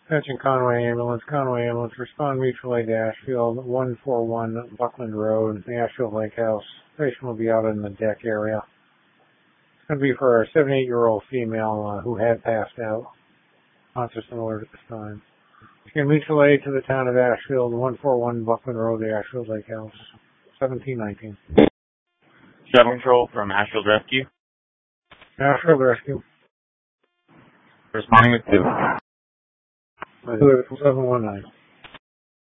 Attention Conway ambulance, respond mutual aid to Ashfield, 141 Buckland Road, the Ashfield Lake House. Patient will be out in the deck area. It's going to be for a 78-year-old female who had passed out. Conscious and alert at this time. Again, mutual aid to the town of Ashfield, 141 Buckland Road, the Ashfield Lake House, 1719. Shuttle control from Ashfield Rescue. Ashfield Rescue. Responding with 2. 719.